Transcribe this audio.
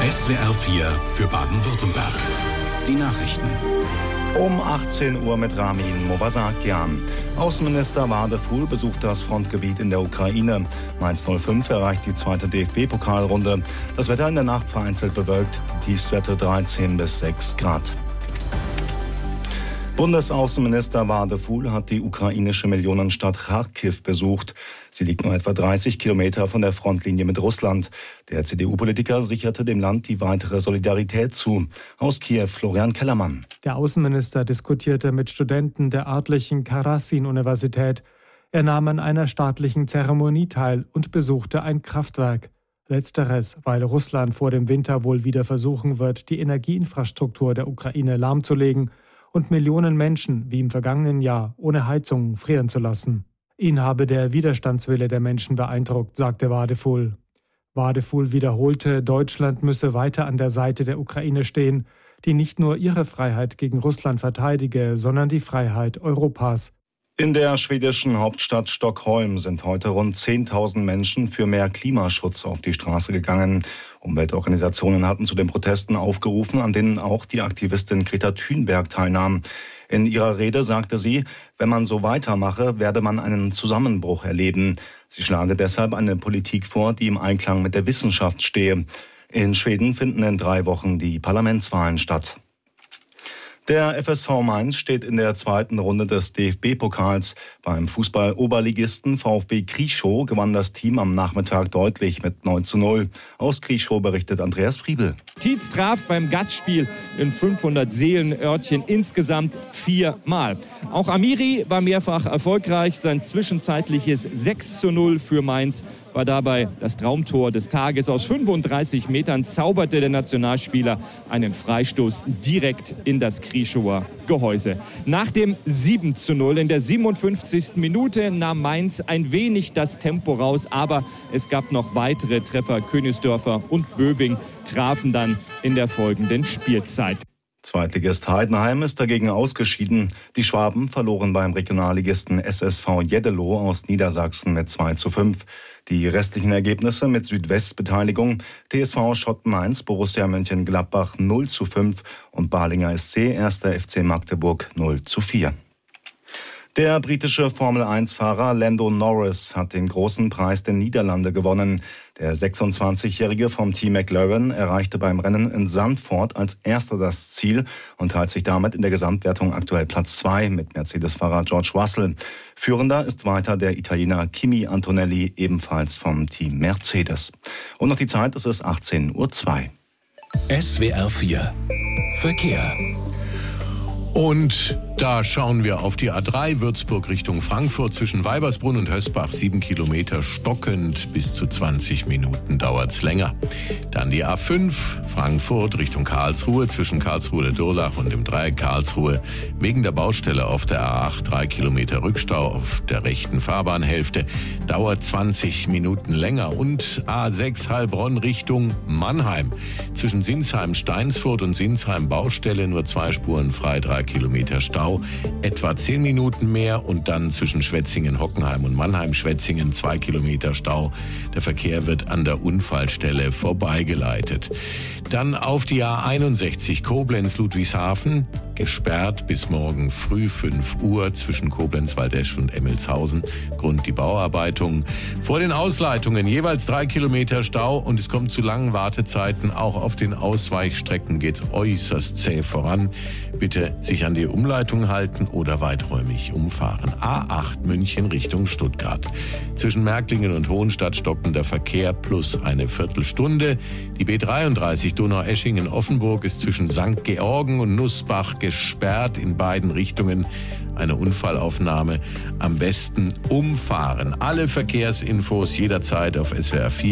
SWR 4 für Baden-Württemberg. Die Nachrichten. Um 18 Uhr mit Ramin Movasakian. Außenminister Wadefuhl besucht das Frontgebiet in der Ukraine. Mainz 05 erreicht die zweite DFB-Pokalrunde. Das Wetter in der Nacht vereinzelt bewölkt, die Tiefstwerte 13 bis 6 Grad. Bundesaußenminister Wadefuhl hat die ukrainische Millionenstadt Charkiw besucht. Sie liegt nur etwa 30 Kilometer von der Frontlinie mit Russland. Der CDU-Politiker sicherte dem Land die weitere Solidarität zu. Aus Kiew Florian Kellermann. Der Außenminister diskutierte mit Studenten der örtlichen Karasin-Universität. Er nahm an einer staatlichen Zeremonie teil und besuchte ein Kraftwerk. Letzteres, weil Russland vor dem Winter wohl wieder versuchen wird, die Energieinfrastruktur der Ukraine lahmzulegen und Millionen Menschen, wie im vergangenen Jahr, ohne Heizung frieren zu lassen. Ihn habe der Widerstandswille der Menschen beeindruckt, sagte Wadefuhl. Wadefuhl wiederholte, Deutschland müsse weiter an der Seite der Ukraine stehen, die nicht nur ihre Freiheit gegen Russland verteidige, sondern die Freiheit Europas. In der schwedischen Hauptstadt Stockholm sind heute rund 10.000 Menschen für mehr Klimaschutz auf die Straße gegangen. Umweltorganisationen hatten zu den Protesten aufgerufen, an denen auch die Aktivistin Greta Thunberg teilnahm. In ihrer Rede sagte sie, wenn man so weitermache, werde man einen Zusammenbruch erleben. Sie schlage deshalb eine Politik vor, die im Einklang mit der Wissenschaft stehe. In Schweden finden in 3 Wochen die Parlamentswahlen statt. Der FSV Mainz steht in der zweiten Runde des DFB-Pokals. Beim Fußball-Oberligisten VfB Krieschow gewann das Team am Nachmittag deutlich mit 9:0. Aus Krieschow berichtet Andreas Friebel. Tietz traf beim Gastspiel in 500-Seelen-Örtchen insgesamt 4-mal. Auch Amiri war mehrfach erfolgreich. Sein zwischenzeitliches 6:0 für Mainz war dabei das Traumtor des Tages. Aus 35 Metern zauberte der Nationalspieler einen Freistoß direkt in das Krieschower Gehäuse. Nach dem 7:0 in der 57. Minute nahm Mainz ein wenig das Tempo raus, aber es gab noch weitere Treffer. Königsdörfer und Böwing trafen dann in der folgenden Spielzeit. Zweitligist Heidenheim ist dagegen ausgeschieden. Die Schwaben verloren beim Regionalligisten SSV Jeddelo aus Niedersachsen mit 2:5. Die restlichen Ergebnisse mit Südwest-Beteiligung: TSV Schott Mainz, Borussia Mönchengladbach 0:5 und Balinger SC 1. FC Magdeburg 0:4. Der britische Formel-1-Fahrer Lando Norris hat den großen Preis der Niederlande gewonnen. Der 26-Jährige vom Team McLaren erreichte beim Rennen in Zandvoort als erster das Ziel und teilt sich damit in der Gesamtwertung aktuell Platz 2 mit Mercedes-Fahrer George Russell. Führender ist weiter der Italiener Kimi Antonelli, ebenfalls vom Team Mercedes. Und noch die Zeit, es ist 18:02 Uhr. SWR 4 Verkehr. Und da schauen wir auf die A3 Würzburg Richtung Frankfurt zwischen Weibersbrunn und Hösbach. 7 Kilometer stockend, bis zu 20 Minuten dauert's länger. Dann die A5 Frankfurt Richtung Karlsruhe zwischen Karlsruhe-Durlach und dem Dreieck Karlsruhe. Wegen der Baustelle auf der A8 3 Kilometer Rückstau auf der rechten Fahrbahnhälfte. Dauert 20 Minuten länger. Und A6 Heilbronn Richtung Mannheim. Zwischen Sinsheim-Steinsfurt und Sinsheim Baustelle nur 2 Spuren frei, 3 Kilometer Stau. Etwa 10 Minuten mehr und dann zwischen Schwetzingen-Hockenheim und Mannheim-Schwetzingen 2 Kilometer Stau. Der Verkehr wird an der Unfallstelle vorbeigeleitet. Dann auf die A61 Koblenz-Ludwigshafen, gesperrt bis morgen früh 5 Uhr zwischen Koblenz-Waldesch und Emmelshausen. Grund die Bauarbeitungen. Vor den Ausleitungen jeweils 3 Kilometer Stau und es kommt zu langen Wartezeiten. Auch auf den Ausweichstrecken geht es äußerst zäh voran. Bitte sich an die Umleitung halten oder weiträumig umfahren. A8 München Richtung Stuttgart. Zwischen Märklingen und Hohenstadt stockt der Verkehr plus eine Viertelstunde. Die B33 Donaueschingen-Offenburg ist zwischen St. Georgen und Nussbach gesperrt in beiden Richtungen. Eine Unfallaufnahme. Am besten umfahren. Alle Verkehrsinfos jederzeit auf SWR 4.